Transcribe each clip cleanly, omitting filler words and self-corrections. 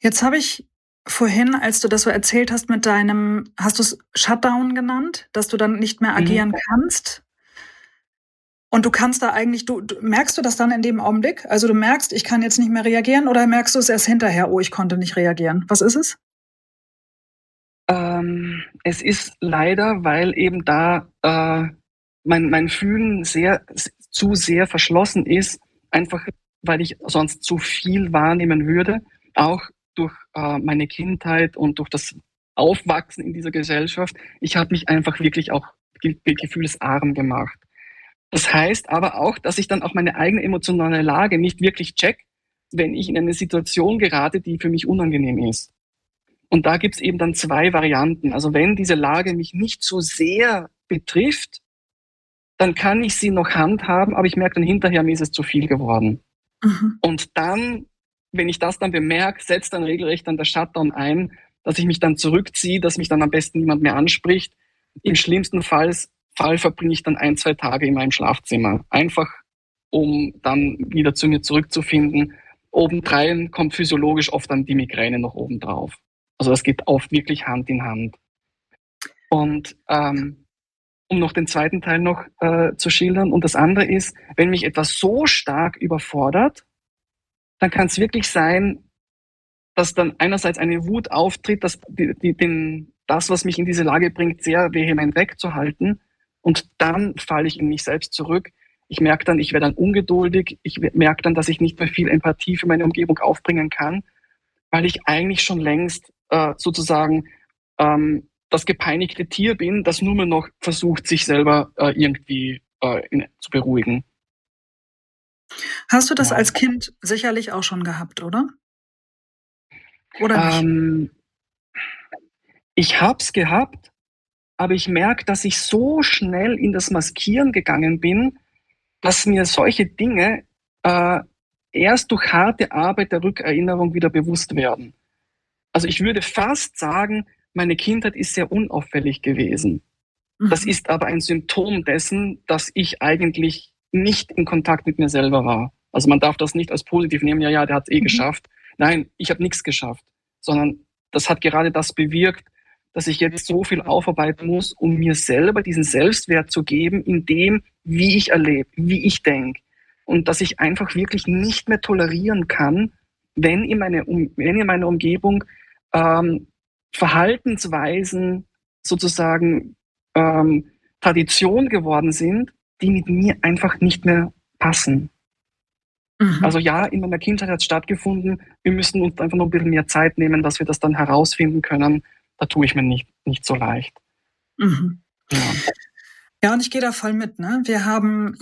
Jetzt habe ich vorhin, als du das so erzählt hast mit hast du es Shutdown genannt, dass du dann nicht mehr agieren kannst? Und du kannst da eigentlich, merkst du das dann in dem Augenblick? Also du merkst, ich kann jetzt nicht mehr reagieren, oder merkst du es erst hinterher, oh, ich konnte nicht reagieren? Was ist es? Es ist leider, weil eben da mein Fühlen zu sehr verschlossen ist, einfach weil ich sonst zu viel wahrnehmen würde, auch durch meine Kindheit und durch das Aufwachsen in dieser Gesellschaft. Ich habe mich einfach wirklich auch gefühlsarm gemacht. Das heißt aber auch, dass ich dann auch meine eigene emotionale Lage nicht wirklich check, wenn ich in eine Situation gerate, die für mich unangenehm ist. Und da gibt's eben dann zwei Varianten. Also wenn diese Lage mich nicht so sehr betrifft, dann kann ich sie noch handhaben, aber ich merke dann hinterher, mir ist es zu viel geworden. Mhm. Und dann, wenn ich das dann bemerke, setzt dann regelrecht dann der Shutdown ein, dass ich mich dann zurückziehe, dass mich dann am besten niemand mehr anspricht. Im schlimmsten Fall verbringe ich dann 1-2 Tage in meinem Schlafzimmer. Einfach, um dann wieder zu mir zurückzufinden. Obendrein kommt physiologisch oft dann die Migräne noch obendrauf. Also das geht oft wirklich Hand in Hand. Und um noch den zweiten Teil noch zu schildern, und das andere ist, wenn mich etwas so stark überfordert, dann kann es wirklich sein, dass dann einerseits eine Wut auftritt, dass das, was mich in diese Lage bringt, sehr vehement wegzuhalten. Und dann falle ich in mich selbst zurück. Ich merke dann, ich werde dann ungeduldig. Ich merke dann, dass ich nicht mehr viel Empathie für meine Umgebung aufbringen kann, weil ich eigentlich schon längst sozusagen das gepeinigte Tier bin, das nur mehr noch versucht, sich selber irgendwie zu beruhigen. Hast du das Ja. als Kind sicherlich auch schon gehabt, oder? Oder nicht? Ich hab's gehabt, aber ich merke, dass ich so schnell in das Maskieren gegangen bin, dass mir solche Dinge erst durch harte Arbeit der Rückerinnerung wieder bewusst werden. Also ich würde fast sagen, meine Kindheit ist sehr unauffällig gewesen. Das ist aber ein Symptom dessen, dass ich eigentlich nicht in Kontakt mit mir selber war. Also man darf das nicht als positiv nehmen, ja, der hat es geschafft. Nein, ich habe nichts geschafft, sondern das hat gerade das bewirkt, dass ich jetzt so viel aufarbeiten muss, um mir selber diesen Selbstwert zu geben, in dem, wie ich erlebe, wie ich denke. Und dass ich einfach wirklich nicht mehr tolerieren kann, wenn in meiner Umgebung Verhaltensweisen sozusagen Tradition geworden sind, die mit mir einfach nicht mehr passen. Also ja, in meiner Kindheit hat es stattgefunden. Wir müssen uns einfach noch ein bisschen mehr Zeit nehmen, dass wir das dann herausfinden können. Da tue ich mir nicht so leicht. Ja. Ja, und ich gehe da voll mit, ne? Wir haben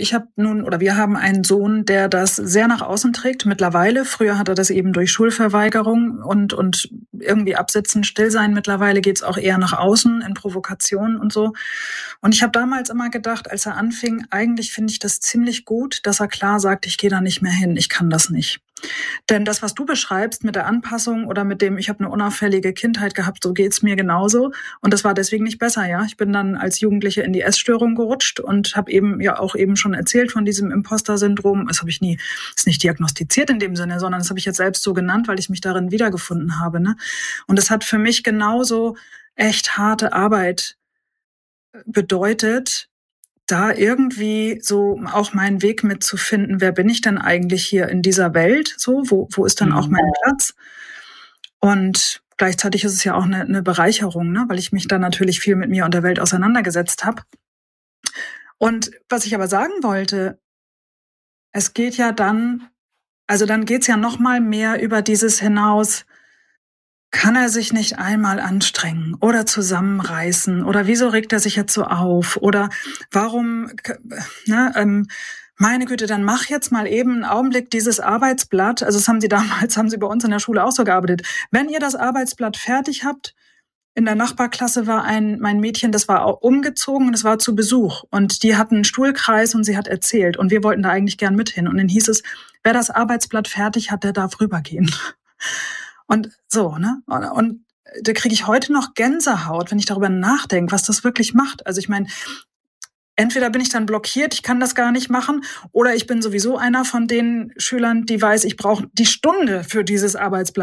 einen Sohn, der das sehr nach außen trägt mittlerweile. Früher hat er das eben durch Schulverweigerung und irgendwie absitzen, still sein. Mittlerweile geht's auch eher nach außen in Provokationen und so. Und ich habe damals immer gedacht, als er anfing, eigentlich finde ich das ziemlich gut, dass er klar sagt, ich gehe da nicht mehr hin, ich kann das nicht. Denn das, was du beschreibst mit der Anpassung oder mit dem, ich habe eine unauffällige Kindheit gehabt, so geht's mir genauso. Und das war deswegen nicht besser, ja. Ich bin dann als Jugendliche in die Essstörung gerutscht und habe eben schon erzählt von diesem Imposter-Syndrom. Das ist nicht diagnostiziert in dem Sinne, sondern das habe ich jetzt selbst so genannt, weil ich mich darin wiedergefunden habe, ne? Und es hat für mich genauso echt harte Arbeit bedeutet, da irgendwie so auch meinen Weg mitzufinden, wer bin ich denn eigentlich hier in dieser Welt, so, wo ist dann auch mein Platz? Und gleichzeitig ist es ja auch eine Bereicherung, ne, weil ich mich da natürlich viel mit mir und der Welt auseinandergesetzt habe. Und was ich aber sagen wollte, es geht ja dann geht's ja noch mal mehr über dieses hinaus. Kann er sich nicht einmal anstrengen oder zusammenreißen? Oder wieso regt er sich jetzt so auf? Oder warum, meine Güte, dann mach jetzt mal eben einen Augenblick dieses Arbeitsblatt. Also das haben sie bei uns in der Schule auch so gearbeitet. Wenn ihr das Arbeitsblatt fertig habt, in der Nachbarklasse war mein Mädchen, das war auch umgezogen und es war zu Besuch. Und die hatten einen Stuhlkreis und sie hat erzählt. Und wir wollten da eigentlich gern mit hin. Und dann hieß es, wer das Arbeitsblatt fertig hat, der darf rübergehen. Und so, ne? Und da kriege ich heute noch Gänsehaut, wenn ich darüber nachdenke, was das wirklich macht. Also ich meine, entweder bin ich dann blockiert, ich kann das gar nicht machen, oder ich bin sowieso einer von den Schülern, die weiß, ich brauche die Stunde für dieses Arbeitsblatt.